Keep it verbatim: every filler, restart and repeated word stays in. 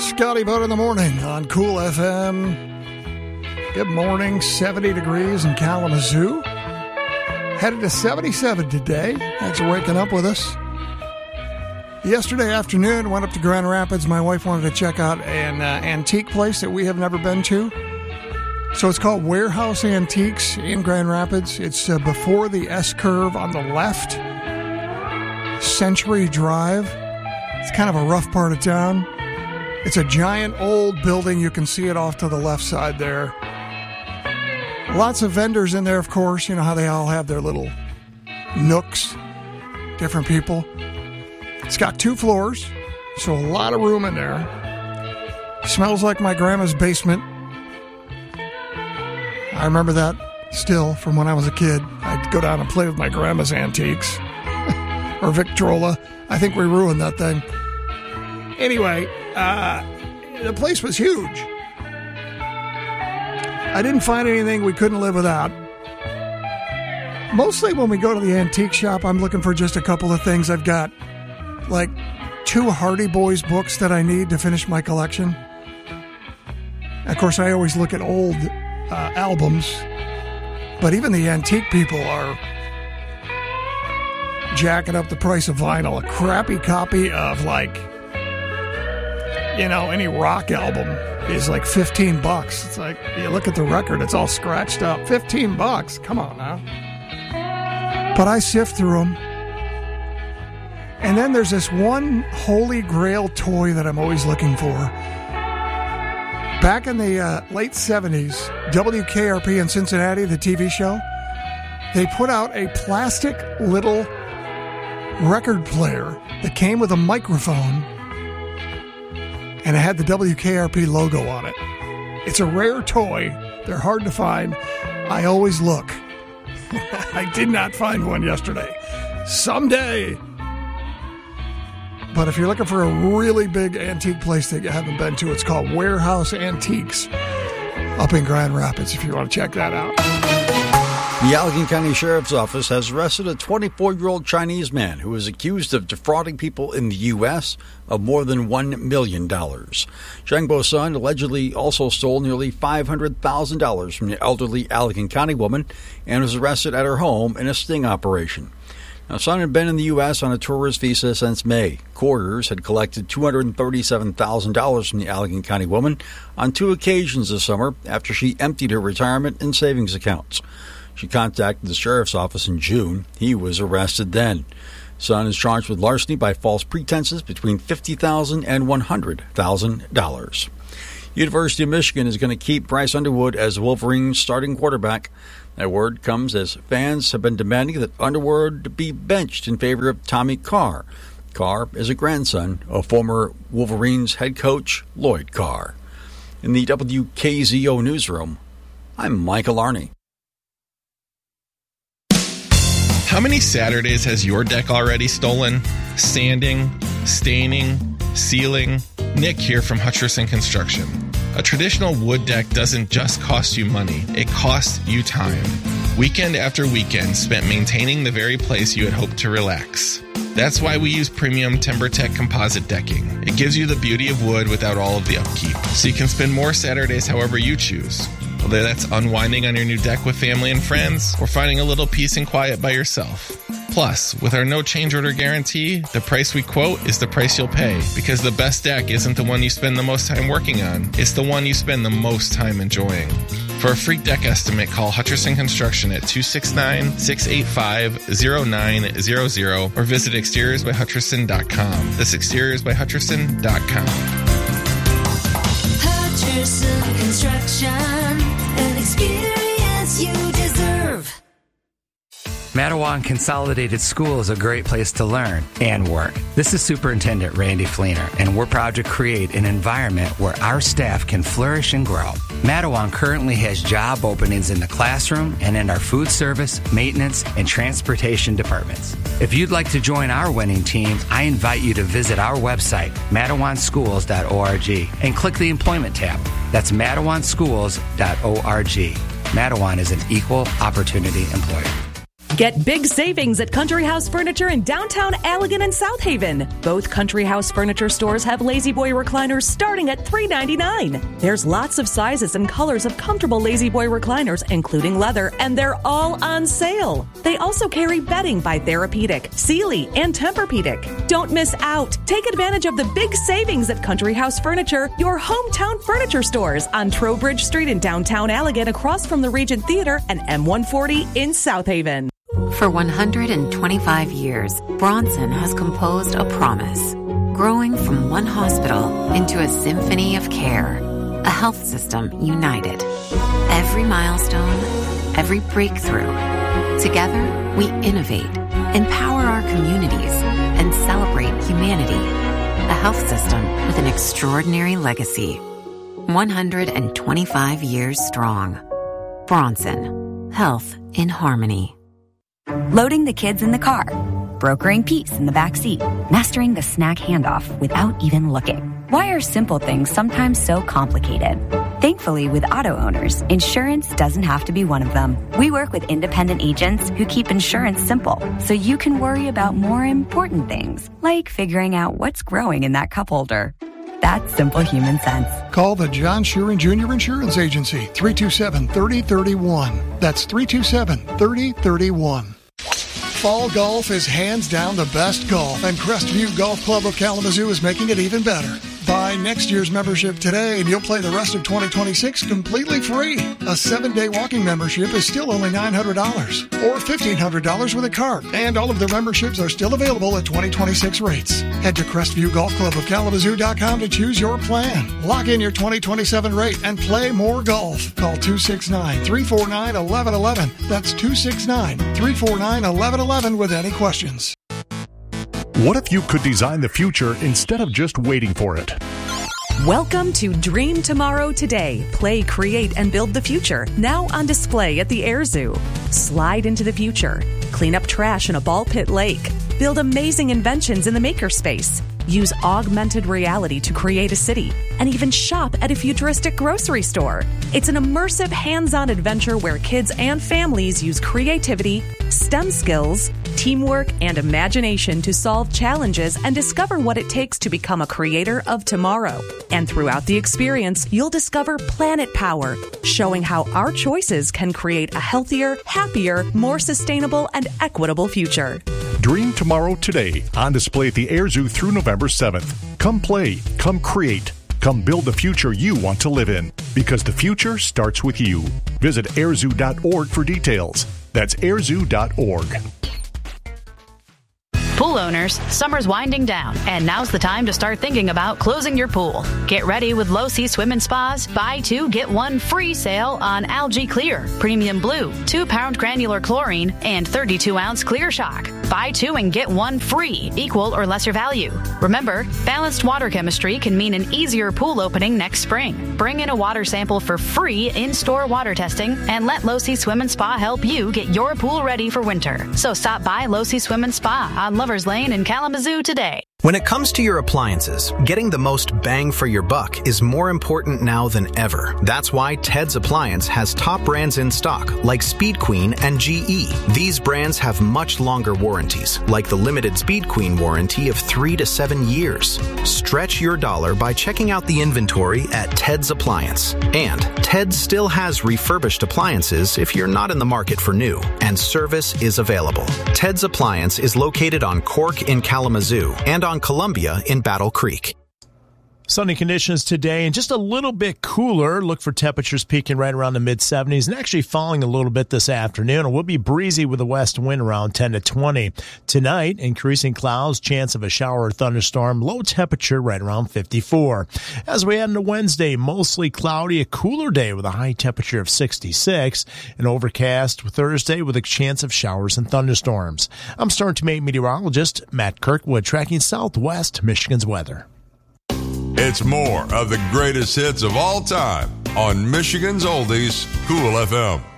Scotty Bud in the morning on Cool F M. Good morning, seventy degrees in Kalamazoo. Headed to seventy-seven today. Thanks for waking up with us. Yesterday afternoon, went up to Grand Rapids. My wife wanted to check out an uh, antique place that we have never been to. So it's called Warehouse Antiques in Grand Rapids. It's uh, before the S-curve on the left. Century Drive. It's kind of a rough part of town. It's a giant old building. You can see it off to the left side there. Lots of vendors in there, of course. You know how they all have their little nooks. Different people. It's got two floors, so a lot of room in there. Smells like my grandma's basement. I remember that still from when I was a kid. I'd go down and play with my grandma's antiques. Or Victrola. I think we ruined that thing. Anyway, uh, the place was huge. I didn't find anything we couldn't live without. Mostly when we go to the antique shop, I'm looking for just a couple of things. I've got like two Hardy Boys books that I need to finish my collection. Of course, I always look at old uh, albums, but even the antique people are jacking up the price of vinyl. A crappy copy of, like, you know, any rock album is like fifteen bucks. It's like, you look at the record, it's all scratched up. fifteen bucks. Come on now. But I sift through them. And then there's this one holy grail toy that I'm always looking for. Back in the uh, late seventies, W K R P in Cincinnati, the T V show, they put out a plastic little record player that came with a microphone, and it had the W K R P logo on it. It's a rare toy. They're hard to find. I always look. I did not find one yesterday. Someday. But if you're looking for a really big antique place that you haven't been to, it's called Warehouse Antiques up in Grand Rapids, if you want to check that out. The Allegheny County Sheriff's Office has arrested a twenty-four-year-old Chinese man who is accused of defrauding people in the U S of more than one million dollars. Zhang Bo-sun allegedly also stole nearly five hundred thousand dollars from the elderly Allegheny County woman and was arrested at her home in a sting operation. Now, Sun had been in the U S on a tourist visa since May. Courtiers had collected two hundred thirty-seven thousand dollars from the Allegheny County woman on two occasions this summer after she emptied her retirement and savings accounts. She contacted the sheriff's office in June. He was arrested then. Sun is charged with larceny by false pretenses between fifty thousand dollars and one hundred thousand dollars. University of Michigan is going to keep Bryce Underwood as Wolverines' starting quarterback. That word comes as fans have been demanding that Underwood be benched in favor of Tommy Carr. Carr is a grandson of former Wolverines head coach Lloyd Carr. In the W K Z O newsroom, I'm Michael Arney. How many Saturdays has your deck already stolen? Sanding, staining, sealing? Nick here from Hutcherson Construction. A traditional wood deck doesn't just cost you money, it costs you time. Weekend after weekend spent maintaining the very place you had hoped to relax. That's why we use premium TimberTech composite decking. It gives you the beauty of wood without all of the upkeep, so you can spend more Saturdays however you choose. Whether that's unwinding on your new deck with family and friends, or finding a little peace and quiet by yourself. Plus, with our no change order guarantee, the price we quote is the price you'll pay, because the best deck isn't the one you spend the most time working on, it's the one you spend the most time enjoying. For a free deck estimate, call Hutcherson Construction at two six nine, six eight five, zero nine zero zero or visit exteriors by hutcherson dot com. That's exteriors by hutcherson dot com. Hutcherson Construction, an experience you deserve. Matawan Consolidated School is a great place to learn and work. This is Superintendent Randy Fleener, and we're proud to create an environment where our staff can flourish and grow. Matawan currently has job openings in the classroom and in our food service, maintenance, and transportation departments. If you'd like to join our winning team, I invite you to visit our website, matawan schools dot org, and click the Employment tab. That's matawan schools dot org. Matawan is an equal opportunity employer. Get big savings at Country House Furniture in downtown Allegan and South Haven. Both Country House Furniture stores have Lazy Boy recliners starting at three ninety-nine. There's lots of sizes and colors of comfortable Lazy Boy recliners, including leather, and they're all on sale. They also carry bedding by Therapeutic, Sealy, and Tempur-Pedic. Don't miss out. Take advantage of the big savings at Country House Furniture, your hometown furniture stores on Trowbridge Street in downtown Allegan, across from the Regent Theater, and M one forty in South Haven. For one hundred twenty-five years, Bronson has composed a promise, growing from one hospital into a symphony of care, a health system united. Every milestone, every breakthrough. Together, we innovate, empower our communities, and celebrate humanity. A health system with an extraordinary legacy. one hundred twenty-five years strong. Bronson. Health in harmony. Loading the kids in the car, brokering peace in the back seat, mastering the snack handoff without even looking. Why are simple things sometimes so complicated? Thankfully, with auto owners, insurance doesn't have to be one of them. We work with independent agents who keep insurance simple, so you can worry about more important things, like figuring out what's growing in that cup holder. That's simple human sense. Call the John Sheeran Junior Insurance Agency, three two seven, three oh three one. That's three two seven, three oh three one. Fall golf is hands down the best golf, and Crestview Golf Club of Kalamazoo is making it even better. Buy next year's membership today, and you'll play the rest of twenty twenty-six completely free. A seven-day walking membership is still only nine hundred dollars, or fifteen hundred dollars with a card, and all of the memberships are still available at twenty twenty-six rates. Head to Crestview Golf Club of Kalamazoo dot com to choose your plan. Lock in your twenty twenty-seven rate and play more golf. Call two six nine, three four nine, one one one one. That's two six nine, three four nine, one one one one with any questions. What if you could design the future instead of just waiting for it? Welcome to Dream Tomorrow Today. Play, create, and build the future. Now on display at the Air Zoo. Slide into the future. Clean up trash in a ball pit lake. Build amazing inventions in the makerspace. Use augmented reality to create a city. And even shop at a futuristic grocery store. It's an immersive, hands-on adventure where kids and families use creativity, STEM skills, teamwork, and imagination to solve challenges and discover what it takes to become a creator of tomorrow. And throughout the experience, you'll discover Planet Power, showing how our choices can create a healthier, happier, more sustainable, and equitable future. Dream Tomorrow Today, on display at the Air Zoo through November seventh. Come play, come create, come build the future you want to live in, because the future starts with you. Visit air zoo dot org for details. That's air zoo dot org. Pool owners, summer's winding down, and now's the time to start thinking about closing your pool. Get ready with Low Sea Swim and Spa's buy two, get one free sale on Algae Clear, Premium Blue, two pound granular chlorine, and thirty-two ounce Clear Shock. Buy two and get one free, equal or lesser value. Remember, balanced water chemistry can mean an easier pool opening next spring. Bring in a water sample for free in-store water testing, and let Low Sea Swim and Spa help you get your pool ready for winter. So stop by Low Sea Swim and Spa on Lovers Lane in Kalamazoo today. When it comes to your appliances, getting the most bang for your buck is more important now than ever. That's why Ted's Appliance has top brands in stock like Speed Queen and G E. These brands have much longer warranties, like the limited Speed Queen warranty of three to seven years. Stretch your dollar by checking out the inventory at Ted's Appliance. And Ted still has refurbished appliances if you're not in the market for new, and service is available. Ted's Appliance is located on Cork in Kalamazoo and on Columbia in Battle Creek. Sunny conditions today and just a little bit cooler. Look for temperatures peaking right around the mid seventies and actually falling a little bit this afternoon. It will be breezy with a west wind around ten to twenty. Tonight, increasing clouds, chance of a shower or thunderstorm, low temperature right around fifty-four. As we head into Wednesday, mostly cloudy, a cooler day with a high temperature of sixty-six. An overcast Thursday with a chance of showers and thunderstorms. I'm Storm Team eight meteorologist Matt Kirkwood, tracking Southwest Michigan's weather. It's more of the greatest hits of all time on Michigan's Oldies, Cool F M.